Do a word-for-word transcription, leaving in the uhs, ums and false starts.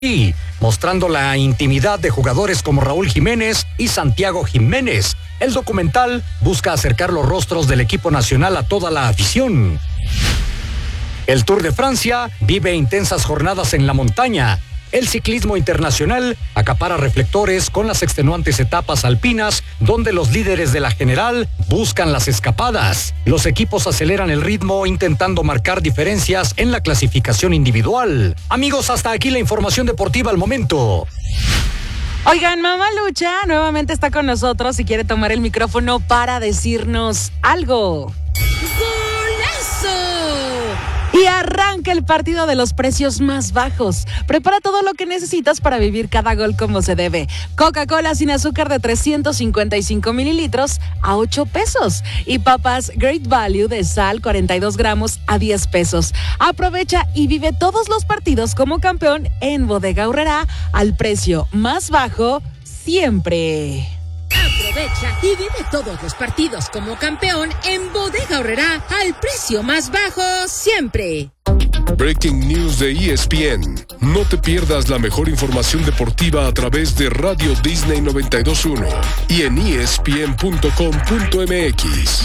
y mostrando la intimidad de jugadores como Raúl Jiménez y Santiago Jiménez. El documental busca acercar los rostros del equipo nacional a toda la afición. El Tour de Francia vive intensas jornadas en la montaña. El ciclismo internacional acapara reflectores con las extenuantes etapas alpinas, donde los líderes de la general buscan las escapadas. Los equipos aceleran el ritmo intentando marcar diferencias en la clasificación individual. Amigos, hasta aquí la información deportiva al momento. Oigan, Mamá Lucha nuevamente está con nosotros y quiere tomar el micrófono para decirnos algo. Y arranca el partido de los precios más bajos. Prepara todo lo que necesitas para vivir cada gol como se debe. Coca-Cola sin azúcar de trescientos cincuenta y cinco mililitros a ocho pesos. Y papas Great Value de sal cuarenta y dos gramos a diez pesos. Aprovecha y vive todos los partidos como campeón en Bodega Aurrerá al precio más bajo siempre. Aprovecha y vive todos los partidos como campeón en Bodega Aurrerá al precio más bajo siempre. Breaking News de E S P N. No te pierdas la mejor información deportiva a través de Radio Disney noventa y dos punto uno y en E S P N punto com punto M X.